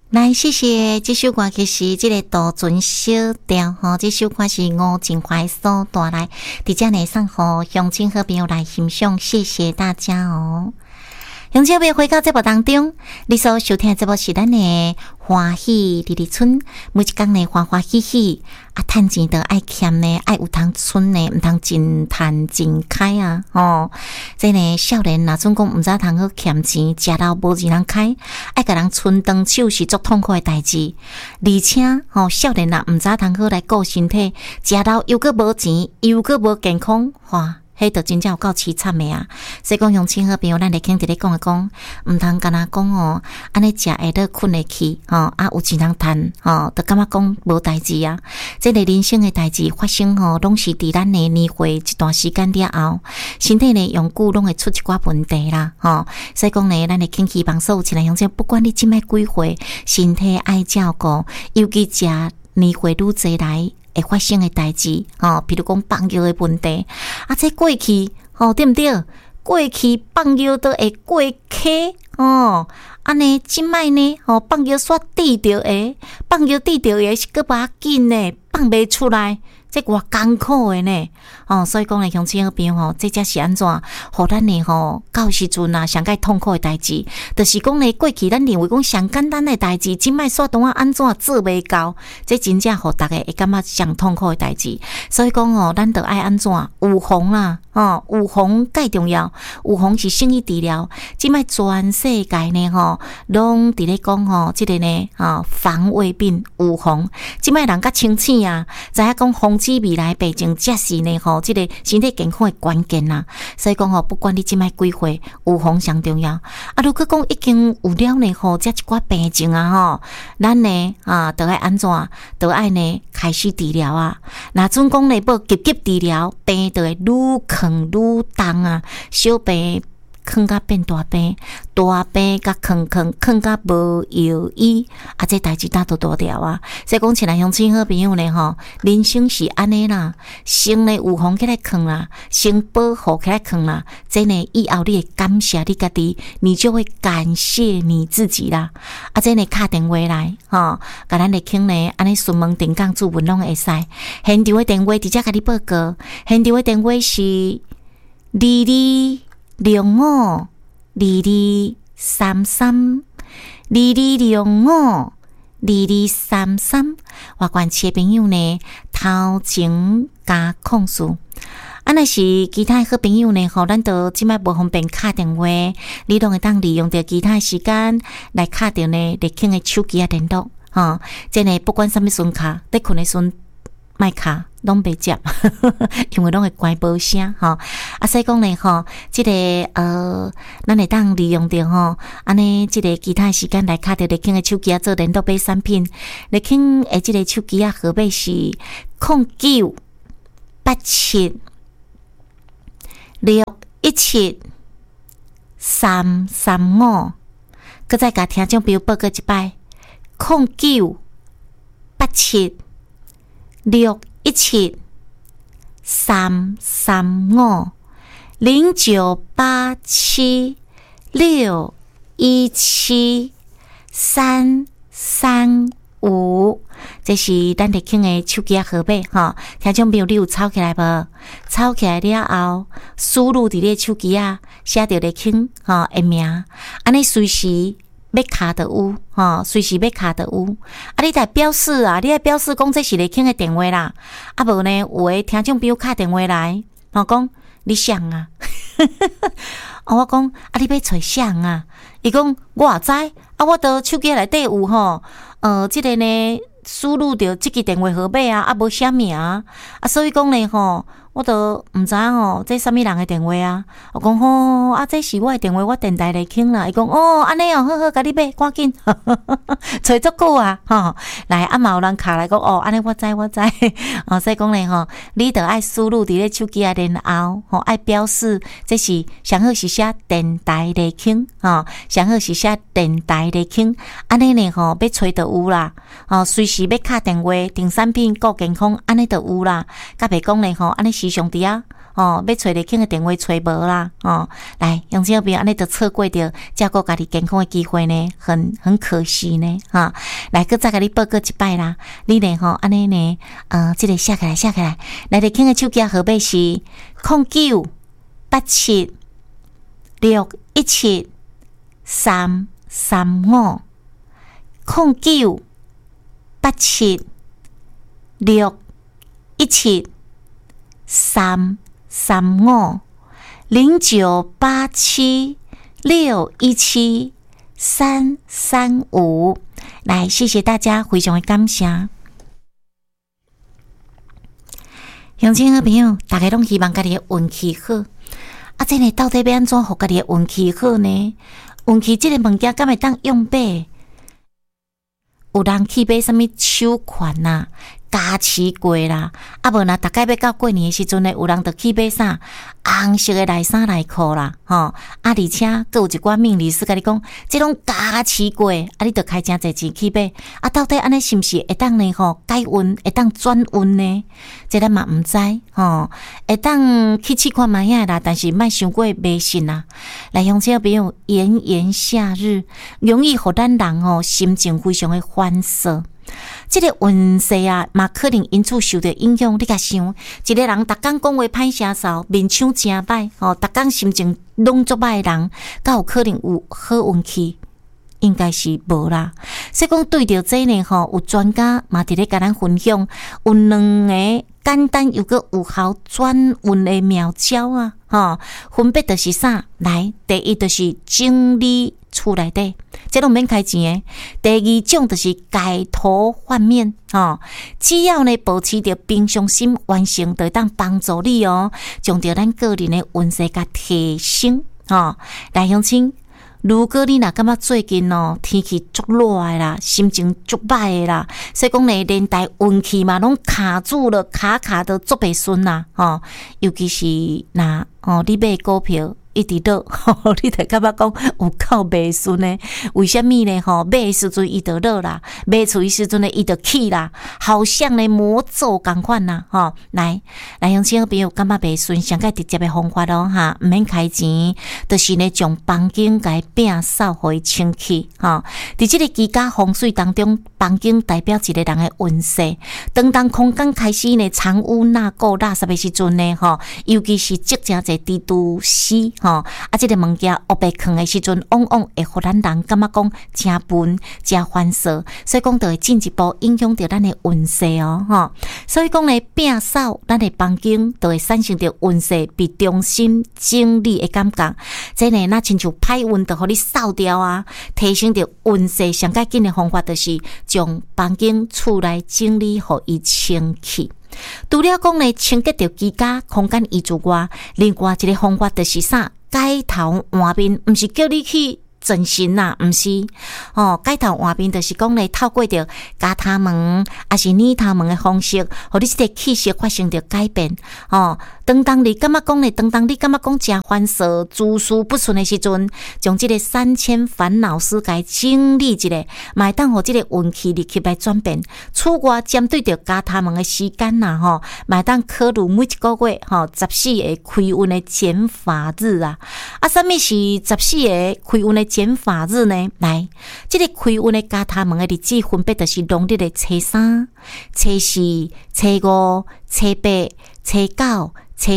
来，谢谢这首歌，其实这个杜鹃小调吼，这首歌是吴静怀所带来，伫遮呢送互乡亲好朋友来欣赏，谢谢大家哦。乡亲朋友回到节目当中，你所收听的节目是咱的欢喜日日春，每一天呢欢欢喜喜，趁钱就爱欠呢，爱有通春呢，毋通真趁真开啊！这呢少年若总讲毋知通好欠钱，食到无钱通开，爱甲人春断手是足痛苦的代志，而且少年若毋知通好来顾身体，食到又阁无钱，又阁无健康，迄就真正有够凄惨的啊！所以讲，乡亲好朋友，咱来听伫咧讲，毋通干那讲安尼食会得困会去有钱通趁就感觉讲无代志啊！这个人生的代志发生拢是伫咱的年岁一段时间了后，身体呢用久拢会出一寡问题啦所以讲呢，咱来听希望所有亲爱乡亲，不管你即摆几岁，身体爱照顾，尤其食年岁愈济来。会发生的代志比如讲放药的问题这过去对不对？过去放药都会过期安尼即摆呢放药煞滴着的，放药滴着的是个把紧呢，放袂出来。这偌艰苦的呢所以讲呢，乡亲好朋友这才是安怎互咱呢到时阵啊上界痛苦的代志，就是讲呢过去咱认为讲上简单的代志，即摆煞当安怎做袂到，这真正互大家会感觉上痛苦的代志。所以讲咱得爱安怎有防啦有防介重要，有防是胜于治疗。即摆全世界呢拢伫咧讲即个呢防卫病有防。即摆人较清醒啊，知影讲防止未来病症，才是呢即个身体健康的关键啦。所以讲不管你即摆几岁，有防上重要。如果讲已经有了呢这一寡病症啊咱呢就爱安怎？就爱呢开始治疗啊。若准讲呢要积极治疗，病就会愈囥愈重啊，小病囥甲变大病，大病甲囥甲无药医这代志大条啊！所以讲，亲爱乡亲好朋友呢人生是安尼啦，先呢有防起来囥啦，先保护起来囥啦，这呢以后你会感谢你家己，你就会感谢你自己啦。这呢打电话来甲咱来听呢，安尼询问定岗主文拢会使。现场的电话直接甲你报告，现场的电话是22052233 22052233，我关切朋友呢头前加控诉。若是其他好朋友呢咱都即摆无方便打电话，你拢会当利用着其他的时间来打着呢来听的手机联络这呢不管什么时卡，在困的时麦卡拢袂接因为拢会关无声所以讲呢这个咱会当利用着安尼这个其他时间来卡着来听的手机做联络买产品，来听的这个手机号码是0987617335，搁再甲听众朋友报告一摆0987617335，这是咱得听的手机号码听众朋友你有抄起来无？抄起来了后，输入伫咧手机写着咧听的名，安尼随时要卡就有随时要卡就有你得表示你爱表示讲这是咧听的电话啦，无呢有的听众朋友打电话来讲你想我讲你要找谁伊讲我也知我的手机内底有这个呢输入着这个电话号码无写名所以讲呢我都毋知这什么人的电话我讲这是我的电话，我电台来听啦。伊讲安尼好好，甲你买，赶紧找足久来嘛有人卡来讲安尼我知所以讲呢你得爱输入伫咧手机然后爱表示这是上好是写电台来听上好是写电台来听，安尼呢要找就有啦随时要打电话订产品顾健康，安尼就有啦。甲袂讲呢安尼时常伫要找立庆的电话找无啦，来，乡亲朋友安尼就错过着照顾家己健康的机会呢，很可惜呢，来，搁再甲你报告一摆啦，你呢安尼呢，这个写起来，来立庆的手机号码是0987617335。0987617335 0987617335。来，谢谢大家，非常的感谢。乡亲好朋友，大家拢希望家己的运气好，这呢到底要安怎互家己的运气好呢？运气这个物件敢会当用买？有人去买什么手环啦、加持柜啦，无若大概要到过年的时阵呢，有人就去买啥红色的内衫内裤啦，而且佫有一寡命理师甲你讲，这种加持柜，你着开诚侪钱去买，到底安尼是毋是会当呢？改运会当转运呢？这咱嘛毋知，会当去试看卖遐啦，但是莫伤过迷信啦。来，乡亲朋友，炎炎夏日容易互咱人心情非常的烦躁。这个运势嘛可能因此受到影响。你甲想，一个人逐工讲话歹声扫，面相真歹，逐工心情拢足歹的人，敢有可能有好运气？应该是无啦。所以讲对着这呢，有专家嘛伫咧甲咱分享，有2个简单又个有效转运的妙招分别就是啥？来，第一就是整理厝内底，这拢免开钱的。第二种就是改头换面，只要呢保持着平常心，完成就会当帮助你将着咱个人的运势甲提升。来，乡亲，如果你若感觉最近天气足热的啦，心情足歹的啦，所以讲呢，连带运气嘛拢卡住了，卡的足袂顺啦，尤其是若你买股票一直落，你就感觉讲有够袂顺呢？为什么呢？买的时阵伊就落啦，卖出的时阵呢伊就起啦，好像呢魔咒同款啦，来，乡亲朋友感觉袂顺，上个直接的方法毋免开钱，就是呢将房间甲伊摒扫，互伊清气，伫即个居家风水当中，房间代表一个人的运势。当空间开始呢藏污纳垢、垃圾的时阵呢，尤其是积诚侪蜘蛛丝。这个物件黑白放的时阵，往往会互咱人感觉讲真笨、真烦躁，所以讲就会进一步影响到咱的运势所以讲呢，摒扫咱的房间，就会产生着运势被重新整理的感觉。这呢，那亲像歹运，就互你扫掉提升着运势上较紧的方法，就是将房间厝内整理，互伊清气。除了讲呢，清洁着居家空间以外，另外一个方法就是啥？改头换面，毋是叫你去整形啦，毋是改头换面，就是讲呢，透过着加头毛，还是捏头毛的方式，互你这个气色发生着改变当你感觉讲呢，当你感觉讲真烦躁、诸事不顺的时阵，将这个3000烦恼丝给整理一下，买当互这个运气立刻来转变。此外，针对着加头毛的时间买当考虑每一个月14个开运的减法日什么是14个开运的减法日呢？来，这个开运的加头毛的日子分别就是农历的初3、初4、初5、初8、初9、初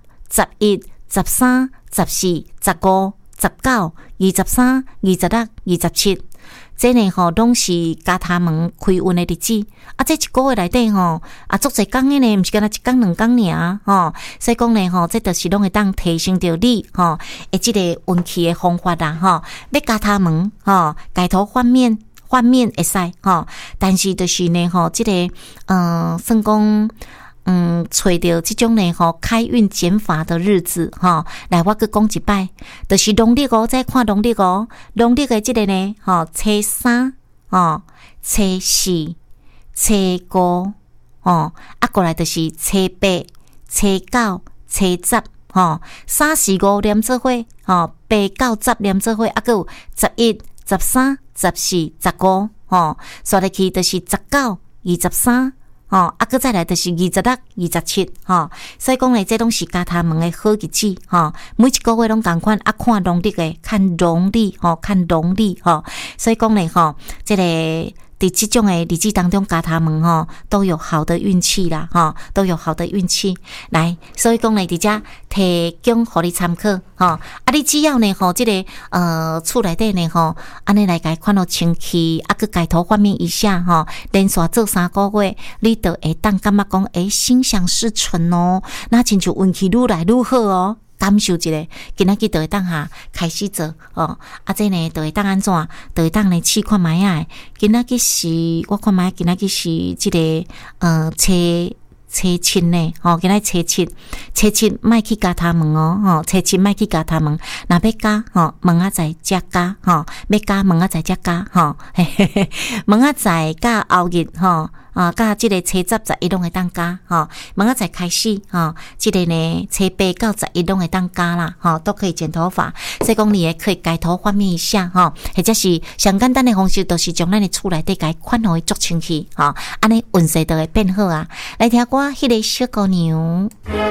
10、11、13、14、15、19、23、26、27，这呢拢是加头毛开运的日子这一个月内底足侪工的呢，毋是干那一工两工尔所以讲呢这就是拢会当提升着你的这个运气的方法啦要加头毛改头换面会使但是就是呢这个算讲找到这种呢开运减法的日子来我去讲一摆，就是农历再看农历农历的这个呢初3初4初5过来就是初8初9初103、4、5连做伙8、9、10连做伙还有11、13、14、15刷入去就是19、23、 啊，搁再来就是26、27所以讲咧，这拢是加他们的好日子每一个月拢同款看农历的，看农历看农历所以讲咧这个伫这种的日子当中，加他们都有好的运气啦都有好的运气来，所以讲咧，伫遮提供互你参考你只要呢这个厝内底呢安尼来甲伊看到清气搁改头换面一下连续做3个月，你就会当感觉讲心想事成那亲像运气愈来愈好感受一下，今仔日就会当开始做这呢就会当安怎？就会当来试看卖啊！今仔日是我看卖，今仔日是这个初七呢今仔初七莫去加他们初七莫去加他们，若要加问仔在遮加要加问仔在遮加问仔在加后日甲即个初10、11拢会当加问仔在开始即个呢初8到11拢会当加啦都可以剪头发，所以讲你也可以改头换面一下或者是上简单的方式，就是将咱的厝内底甲伊款互伊做清气安尼运势就会变好啊！来听歌，迄个小姑娘。